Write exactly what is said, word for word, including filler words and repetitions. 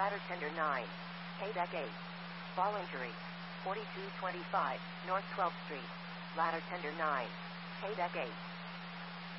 Ladder tender nine. K deck eight. Fall injury. forty-two twenty-five, North twelfth Street. Ladder tender nine. K deck eight.